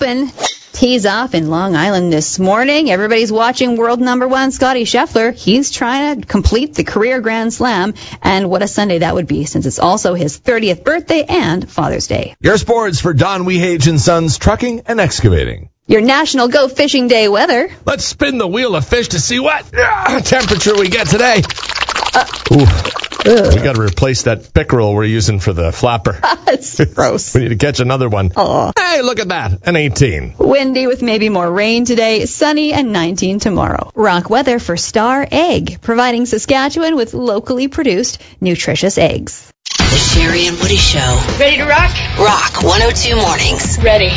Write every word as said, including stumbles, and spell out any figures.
Open tees off in Long Island this morning. Everybody's watching world number one Scottie Scheffler. He's trying to complete the career Grand Slam, and what a Sunday that would be, since it's also his thirtieth birthday and Father's Day. Your sports for Don Wehage and Sons Trucking and Excavating. Your National Go Fishing Day weather. Let's spin the wheel of fish to see what uh, temperature we get today. Uh, Ooh. We got to replace that pickerel we're using for the flapper. It's gross. We need to catch another one. Aw. Hey, look at that. An eighteen. Windy with maybe more rain today. Sunny and nineteen tomorrow. Rock weather for Star Egg, providing Saskatchewan with locally produced, nutritious eggs. The Sherry and Woody Show. Ready to rock? Rock one oh two Mornings. Ready.